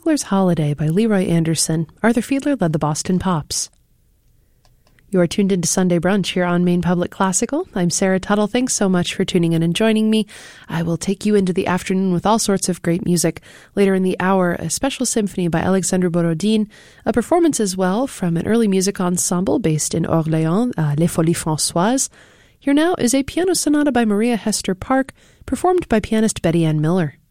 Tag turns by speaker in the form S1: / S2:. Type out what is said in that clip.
S1: Fiddler's Holiday by Leroy Anderson. Arthur Fiedler led the Boston Pops. You are tuned into Sunday Brunch here on Maine Public Classical. I'm Sarah Tuttle. Thanks so much for tuning in and joining me. I will take you into the afternoon with all sorts of great music. Later in the hour, a special symphony by Alexandre Borodin, a performance as well from an early music ensemble based in Orléans, Les Folies Françoises. Here now is a piano sonata by Maria Hester Park, performed by pianist Betty Ann Miller.